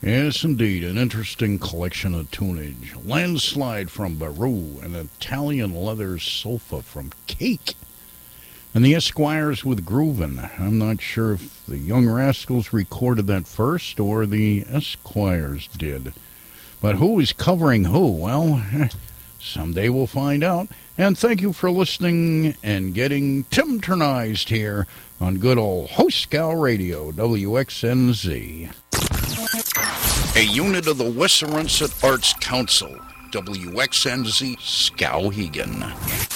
Yes, indeed, an interesting collection of tunage. Landslide from Baru, an Italian leather sofa from Cake, and the Esquires with Groovin'. I'm not sure if the Young Rascals recorded that first or the Esquires did. But who is covering who? Well, someday we'll find out. And thank you for listening and getting Tim-turnized here on good old Hoscow Radio, WXNZ. A unit of the Westernset Arts Council, WXNZ Skowhegan.